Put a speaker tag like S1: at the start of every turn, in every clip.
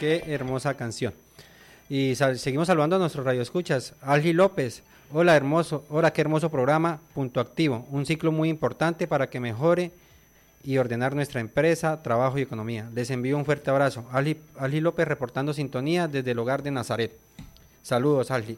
S1: Qué hermosa canción. Y seguimos saludando a nuestros radioescuchas. Algi López, hola hermoso, hola, qué hermoso programa, Punto Activo, un ciclo muy importante para que mejore y ordenar nuestra empresa, trabajo y economía. Les envío un fuerte abrazo. Algi López reportando sintonía desde el hogar de Nazaret. Saludos, Algi.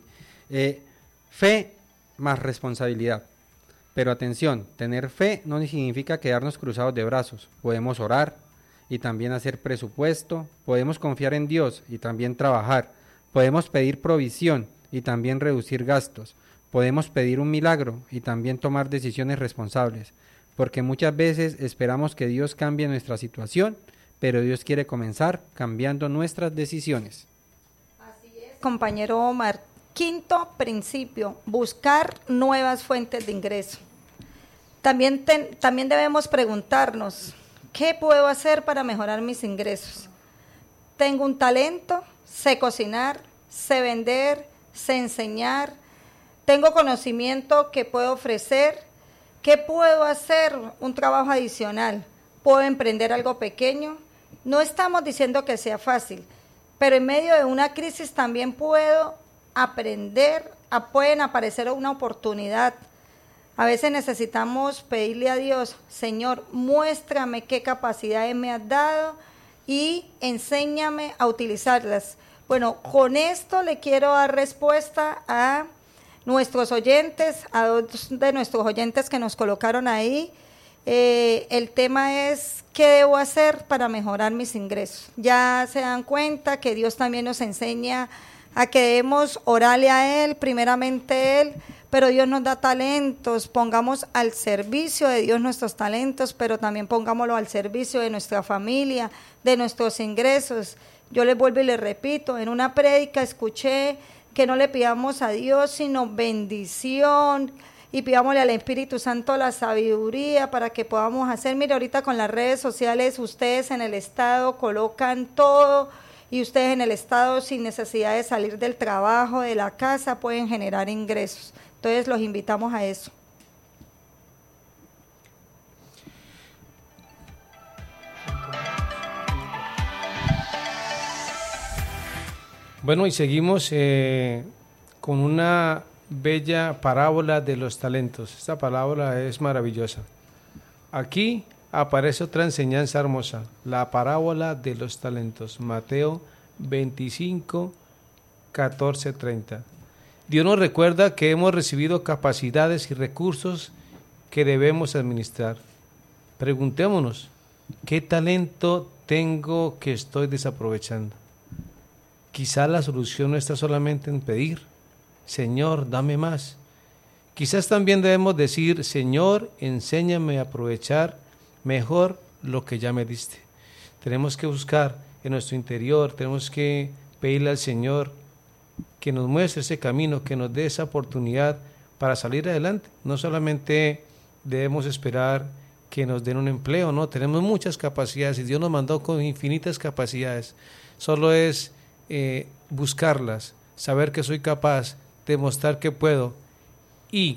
S1: Fe más responsabilidad. Pero atención, tener fe no significa quedarnos cruzados de brazos. Podemos orar y también hacer presupuesto, podemos confiar en Dios y también trabajar, podemos pedir provisión y también reducir gastos, podemos pedir un milagro y también tomar decisiones responsables, porque muchas veces esperamos que Dios cambie nuestra situación, pero Dios quiere comenzar cambiando nuestras decisiones.
S2: Así es, compañero Omar. Quinto principio, buscar nuevas fuentes de ingreso. También debemos preguntarnos, ¿qué puedo hacer para mejorar mis ingresos? Tengo un talento, sé cocinar, sé vender, sé enseñar, tengo conocimiento que puedo ofrecer. ¿Qué puedo hacer? Un trabajo adicional. ¿Puedo emprender algo pequeño? No estamos diciendo que sea fácil, pero en medio de una crisis también puedo aprender, pueden aparecer una oportunidad. A veces necesitamos pedirle a Dios, Señor, muéstrame qué capacidades me has dado y enséñame a utilizarlas. Bueno, con esto le quiero dar respuesta a nuestros oyentes, a dos de nuestros oyentes que nos colocaron ahí. El tema es, ¿qué debo hacer para mejorar mis ingresos? Ya se dan cuenta que Dios también nos enseña a que debemos orarle a Él, primeramente Él, pero Dios nos da talentos, pongamos al servicio de Dios nuestros talentos, pero también pongámoslo al servicio de nuestra familia, de nuestros ingresos. Yo les vuelvo y les repito, en una prédica escuché que no le pidamos a Dios sino bendición y pidámosle al Espíritu Santo la sabiduría para que podamos hacer. Mire, ahorita con las redes sociales ustedes en el estado colocan todo, y ustedes en el estado sin necesidad de salir del trabajo, de la casa, pueden generar ingresos. Entonces los invitamos a eso.
S3: Bueno, y seguimos con una bella parábola de los talentos. Esta parábola es maravillosa. Aquí aparece otra enseñanza hermosa, la parábola de los talentos, Mateo 25, 14, 30. Dios nos recuerda que hemos recibido capacidades y recursos que debemos administrar. Preguntémonos, ¿qué talento tengo que estoy desaprovechando? Quizá la solución no está solamente en pedir, Señor, dame más. Quizás también debemos decir, Señor, enséñame a aprovechar mejor lo que ya me diste. Tenemos que buscar en nuestro interior, tenemos que pedirle al Señor que nos muestre ese camino, que nos dé esa oportunidad para salir adelante. No solamente debemos esperar que nos den un empleo, no, tenemos muchas capacidades y Dios nos mandó con infinitas capacidades. Solo es buscarlas, saber que soy capaz, demostrar que puedo y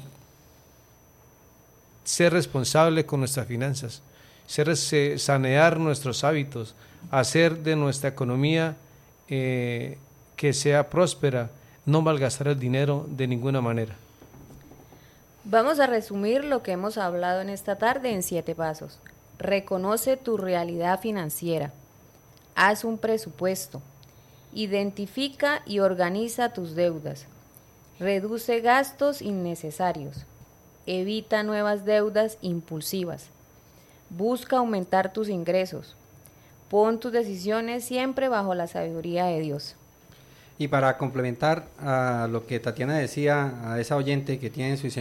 S3: ser responsable con nuestras finanzas, sanear nuestros hábitos, hacer de nuestra economía que sea próspera, no malgastar el dinero de ninguna manera.
S4: Vamos a resumir lo que hemos hablado en esta tarde en 7 pasos. Reconoce tu realidad financiera. Haz un presupuesto. Identifica y organiza tus deudas. Reduce gastos innecesarios. Evita nuevas deudas impulsivas. Busca aumentar tus ingresos. Pon tus decisiones siempre bajo la sabiduría de Dios.
S1: Y para complementar a lo que Tatiana decía, a esa oyente que tiene su